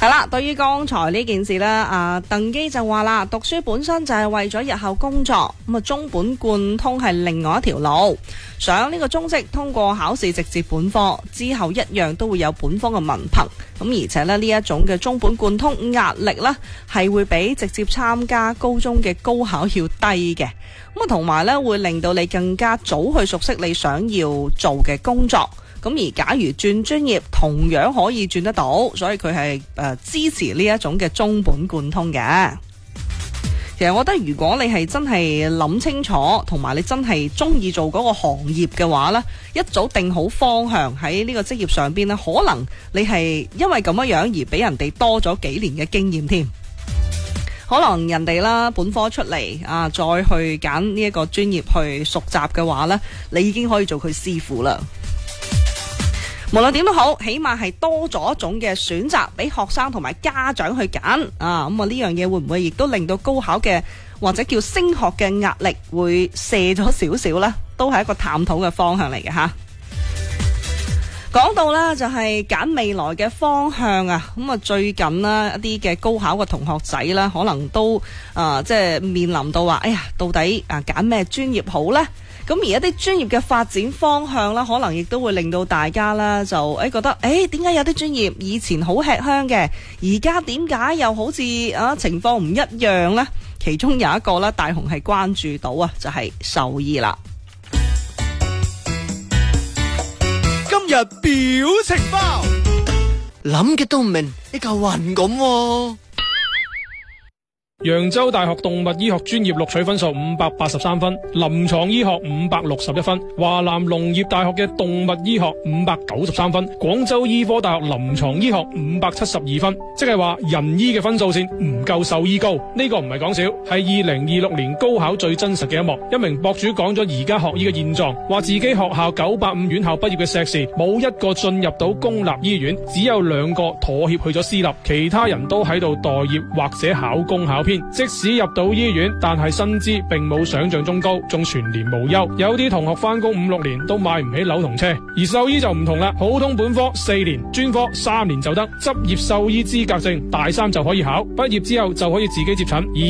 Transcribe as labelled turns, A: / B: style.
A: 係啦，對於剛才呢件事呢，鄧基就話啦，讀書本身就係為咗日後工作，咁啊中本貫通係另外一條路。想呢個中職通過考試直接本科之後，一樣都會有本科嘅文憑。咁而且呢一種嘅中本貫通壓力呢，係會比直接參加高中嘅高考要低嘅。咁啊同埋呢，會令到你更加早去熟悉你想要做嘅工作。咁而假如轉專業，同樣可以轉得到，所以佢係支持呢一種嘅中本貫通嘅。其實我覺得如果你係真係諗清楚，同埋你真係中意做嗰個行業嘅話呢，一早定好方向喺呢個職業上邊呢，可能你係因為咁樣而俾人哋多咗幾年嘅經驗添。可能人哋啦本科出嚟再去揀呢一個專業去熟習嘅話呢，你已經可以做佢師傅啦。無論點都好，起碼係多咗一種嘅選擇俾學生同埋家長去揀啊！咁啊呢樣嘢會唔會亦都令到高考嘅或者叫升學嘅壓力會卸咗少少呢？都係一個探討嘅方向嚟嘅吓。講到啦，就係揀未來嘅方向啊！咁啊最近啦一啲嘅高考嘅同學仔啦，可能都即係面臨到話，哎呀，到底揀咩專業好呢？咁而一啲專業嘅發展方向啦，可能亦都會令到大家啦就覺得，點解有啲專業以前好吃香嘅，而家點解又好似情況唔一樣呢？其中有一個啦，大雄係關注到就係獸醫啦。
B: 今日表情包，諗嘅都唔明，一嚿雲咁喎。
C: 揚州大學動物醫學專業錄取分數583分，臨床醫學561分，華南農業大學嘅動物醫學593分，廣州醫科大學臨床醫學572分，即係話人醫嘅分數線唔夠獸醫高。呢個唔係講笑，係2026年高考最真實嘅一幕。一名博主講咗而家學醫嘅現狀，話自己學校985院校畢業嘅碩士冇一個進入到公立醫院，只有2個妥協去咗私立，其他人都喺度待業或者考公考編。即使入到醫院，但係薪資並冇想象中高，仲全年無休。有啲同學翻工5-6年都買唔起樓同車，而獸醫就唔同啦，普通本科4年，專科3年就得，執業獸醫資格證大3就可以考，畢業之後就可以自己接診。